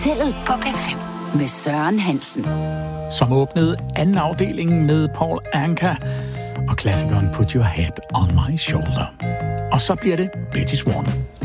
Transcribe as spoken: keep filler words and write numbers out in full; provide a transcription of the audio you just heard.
Hotellet på P fem med Søren Hansen. Som åbnede anden afdeling med Paul Anka og klassikeren Put Your Head on My Shoulder. Og så bliver det Betty Swan.